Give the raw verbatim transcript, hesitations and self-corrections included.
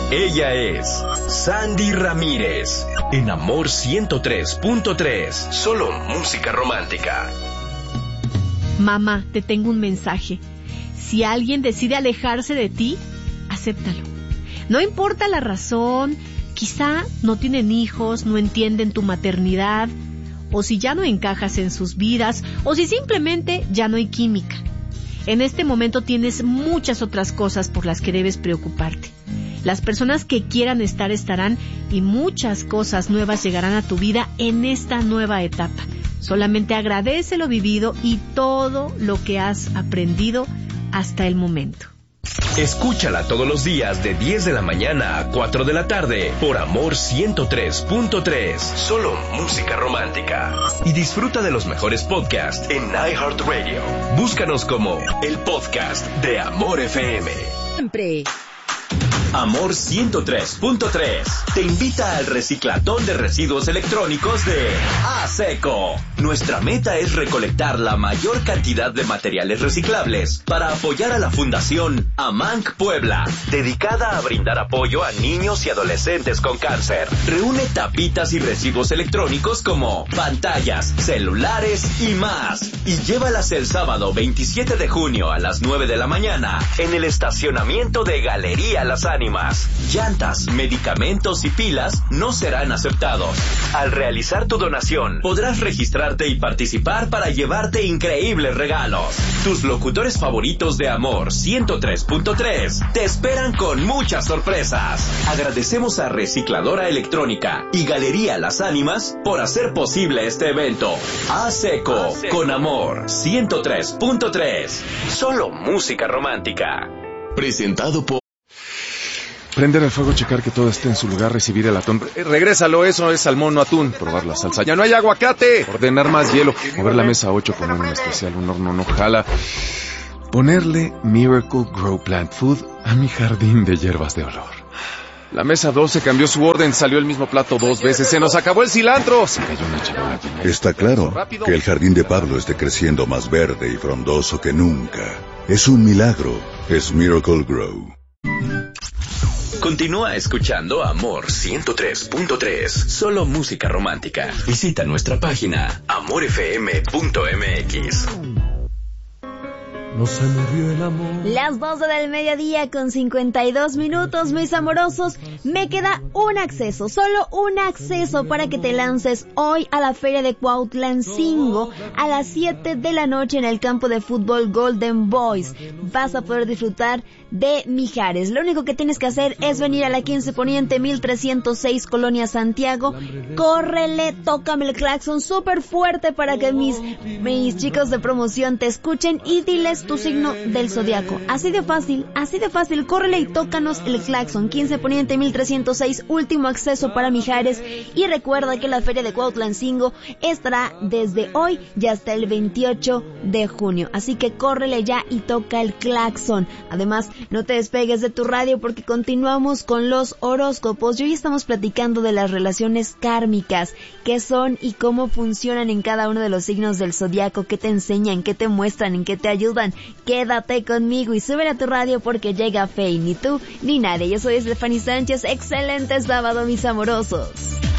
Ella es Sandy Ramírez, en Amor ciento tres punto tres, solo música romántica. Mamá, te tengo un mensaje. Si alguien decide alejarse de ti, acéptalo. No importa la razón, quizá no tienen hijos, no entienden tu maternidad, o si ya no encajas en sus vidas, o si simplemente ya no hay química. En este momento tienes muchas otras cosas por las que debes preocuparte. Las personas que quieran estar estarán y muchas cosas nuevas llegarán a tu vida en esta nueva etapa. Solamente agradece lo vivido y todo lo que has aprendido hasta el momento. Escúchala todos los días de diez de la mañana a cuatro de la tarde por Amor ciento tres punto tres, solo música romántica. Y disfruta de los mejores podcasts en iHeartRadio. Búscanos como el podcast de Amor F M. Siempre. Amor ciento tres punto tres te invita al reciclatón de residuos electrónicos de ASECO. Nuestra meta es recolectar la mayor cantidad de materiales reciclables para apoyar a la Fundación AMANC Puebla, dedicada a brindar apoyo a niños y adolescentes con cáncer. Reúne tapitas y residuos electrónicos como pantallas, celulares y más, y llévalas el sábado veintisiete de junio a las nueve de la mañana en el estacionamiento de Galería Las Ánimas. Llantas, medicamentos y pilas no serán aceptados. Al realizar tu donación, podrás registrarte y participar para llevarte increíbles regalos. Tus locutores favoritos de Amor ciento tres punto tres te esperan con muchas sorpresas. Agradecemos a Recicladora Electrónica y Galería Las Ánimas por hacer posible este evento. ASECO, con Amor ciento tres punto tres, solo música romántica. Presentado por... Prender el fuego, checar que todo esté en su lugar, recibir el atún. Eh, regrésalo, eso es salmón, no atún. Probar la salsa. ¡Ya no hay aguacate! Ordenar más hielo. Mover la mesa a ocho, poner un especial, un horno no jala. Ponerle Miracle Grow Plant Food a mi jardín de hierbas de olor. La mesa doce cambió su orden, salió el mismo plato dos veces. ¡Se nos acabó el cilantro! Se cayó una charola llena. Está claro que el jardín de Pablo esté creciendo más verde y frondoso que nunca. Es un milagro. Es Miracle Grow. Continúa escuchando Amor ciento tres punto tres, solo música romántica. Visita nuestra página amor f m punto m x. No se murió el amor. Las doce del mediodía con cincuenta y dos minutos, mis amorosos. Me queda un acceso, solo un acceso para que te lances hoy a la feria de Cuautlancingo a las siete de la noche en el campo de fútbol Golden Boys. Vas a poder disfrutar de Mijares. Lo único que tienes que hacer es venir a la quince Poniente mil trescientos seis Colonia Santiago. Córrele, tócame el claxon súper fuerte para que mis, mis chicos de promoción te escuchen y diles tu signo del zodiaco. Así de fácil, así de fácil. Córrele y tócanos el claxon. quince Poniente mil trescientos seis, último acceso para Mijares. Y recuerda que la feria de Cuautlancingo estará desde hoy y hasta el veintiocho de junio. Así que córrele ya y toca el claxon. Además, no te despegues de tu radio porque continuamos con los horóscopos. Y hoy estamos platicando de las relaciones kármicas, qué son y cómo funcionan en cada uno de los signos del zodiaco, qué te enseñan, qué te muestran, en qué te ayudan. Quédate conmigo y sube a tu radio porque llega Fey, ni tú ni nadie. Yo soy Stephanie Sánchez. Excelente sábado, mis amorosos.